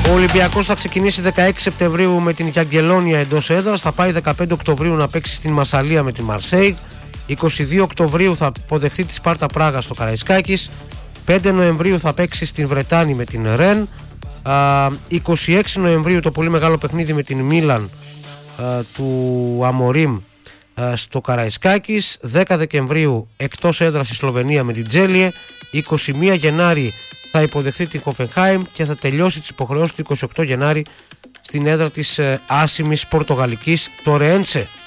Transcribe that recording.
Ο Ολυμπιακός θα ξεκινήσει 16 Σεπτεμβρίου με την Γιαγγελόνια εντός έδρας, θα πάει 15 Οκτωβρίου να παίξει στην Μασσαλία με τη Μαρσέιγ, 22 Οκτωβρίου θα αποδεχτεί τη Σπάρτα Πράγα στο Καραϊσκάκης, 5 Νοεμβρίου θα παίξει στην Βρετάνη με την Ρεν, 26 Νοεμβρίου το πολύ μεγάλο παιχνίδι με την Μίλαν του Αμορίμ στο Καραϊσκάκης, 10 Δεκεμβρίου εκτός έδρας στη Σλοβενία με την Τζέλιε, 21 Γενάρη θα υποδεχθεί την Χοφενχάιμ και θα τελειώσει τις υποχρεώσεις του 28 Γενάρη στην έδρα της άσημης πορτογαλικής Τορεέντσε.